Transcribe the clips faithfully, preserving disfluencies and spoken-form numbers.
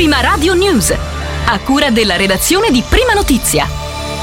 Prima Radio News, a cura della redazione di Prima Notizia.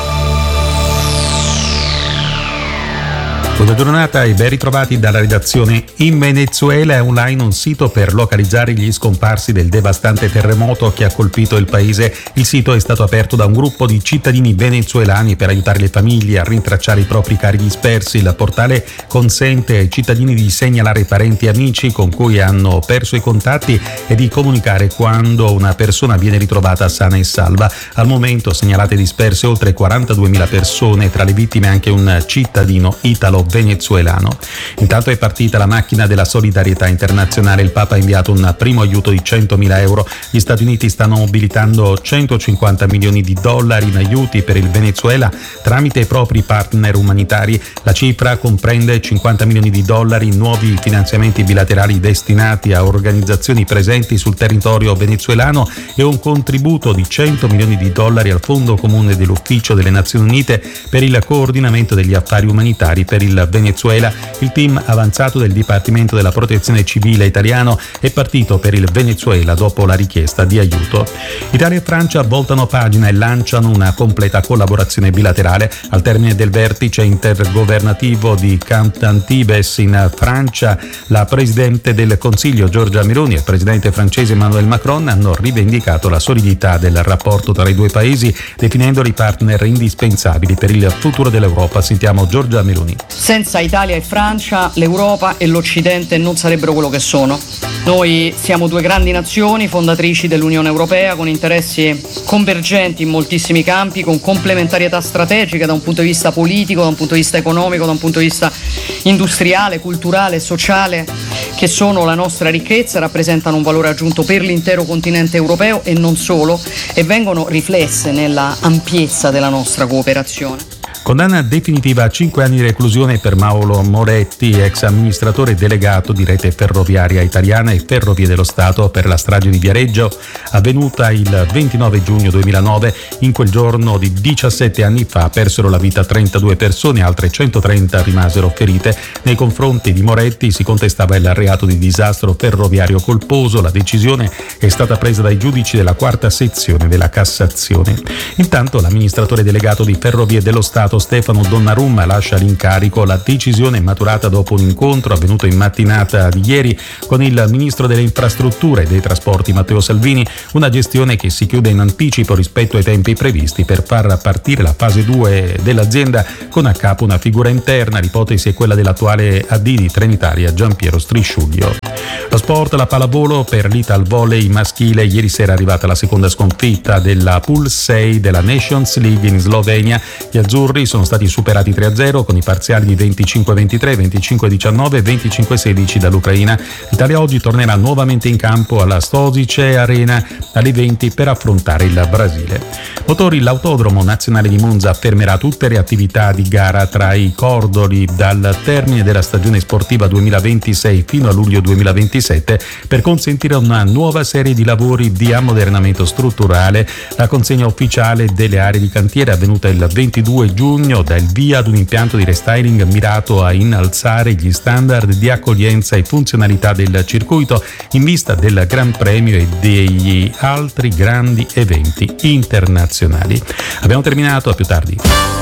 Buona giornata e ben ritrovati dalla redazione. In Venezuela è online un sito per localizzare gli scomparsi del devastante terremoto che ha colpito il paese. Il sito è stato aperto da un gruppo di cittadini venezuelani per aiutare le famiglie a rintracciare i propri cari dispersi. Il portale consente ai cittadini di segnalare parenti e amici con cui hanno perso i contatti e di comunicare quando una persona viene ritrovata sana e salva. Al momento segnalate disperse oltre quarantaduemila persone, tra le vittime anche un cittadino italo venezuelano. Intanto è partita la macchina della solidarietà internazionale. Il Papa ha inviato un primo aiuto di centomila euro. Gli Stati Uniti stanno mobilitando centocinquanta milioni di dollari in aiuti per il Venezuela tramite i propri partner umanitari. La cifra comprende cinquanta milioni di dollari in nuovi finanziamenti bilaterali destinati a organizzazioni presenti sul territorio venezuelano e un contributo di cento milioni di dollari al Fondo Comune dell'Ufficio delle Nazioni Unite per il coordinamento degli affari umanitari per il Venezuela. Il team avanzato del Dipartimento della Protezione Civile italiano è partito per il Venezuela dopo la richiesta di aiuto. Italia e Francia voltano pagina e lanciano una completa collaborazione bilaterale. Al termine del vertice intergovernativo di Camp d'Antibes in Francia, la Presidente del Consiglio Giorgia Meloni e il Presidente francese Emmanuel Macron hanno rivendicato la solidità del rapporto tra i due paesi, definendoli partner indispensabili per il futuro dell'Europa. Sentiamo Giorgia Meloni. Senza Italia e Francia, l'Europa e l'Occidente non sarebbero quello che sono. Noi siamo due grandi nazioni fondatrici dell'Unione Europea con interessi convergenti in moltissimi campi, con complementarietà strategica da un punto di vista politico, da un punto di vista economico, da un punto di vista industriale, culturale, sociale, che sono la nostra ricchezza, rappresentano un valore aggiunto per l'intero continente europeo e non solo, e vengono riflesse nella ampiezza della nostra cooperazione. Condanna definitiva a cinque anni di reclusione per Mauro Moretti, ex amministratore delegato di Rete Ferroviaria Italiana e Ferrovie dello Stato per la strage di Viareggio avvenuta il ventinove giugno duemilanove. In quel giorno di diciassette anni fa persero la vita trentadue persone, altre centotrenta rimasero ferite. Nei confronti di Moretti si contestava il reato di disastro ferroviario colposo. La decisione è stata presa dai giudici della quarta sezione della Cassazione. Intanto l'amministratore delegato di Ferrovie dello Stato Stefano Donnarumma lascia l'incarico. La decisione è maturata dopo un incontro avvenuto in mattinata di ieri con il ministro delle infrastrutture e dei trasporti Matteo Salvini, una gestione che si chiude in anticipo rispetto ai tempi previsti per far partire la fase due dell'azienda con a capo una figura interna. L'ipotesi è quella dell'attuale A D di Trenitalia Giampiero Strisciuglio. Lo sport, la pallavolo per l'Ital Volley maschile. Ieri sera è arrivata la seconda sconfitta della Pool sei della Nations League in Slovenia. Gli azzurri sono stati superati tre a zero con i parziali di venticinque a ventitré, venticinque a diciannove e venticinque a sedici dall'Ucraina. L'Italia oggi tornerà nuovamente in campo alla Stosice Arena alle venti per affrontare il Brasile. Motori, l'Autodromo Nazionale di Monza fermerà tutte le attività di gara tra i cordoli dal termine della stagione sportiva duemilaventisei fino a luglio duemilaventisette per consentire una nuova serie di lavori di ammodernamento strutturale. La consegna ufficiale delle aree di cantiere è avvenuta il ventidue giugno, dà il via ad un impianto di restyling mirato a innalzare gli standard di accoglienza e funzionalità del circuito in vista del Gran Premio e degli altri grandi eventi internazionali. Abbiamo terminato, a più tardi.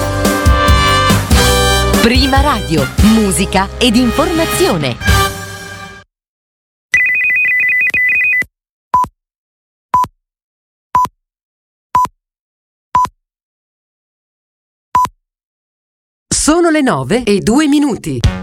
Prima Radio, musica ed informazione. Sono le nove e due minuti.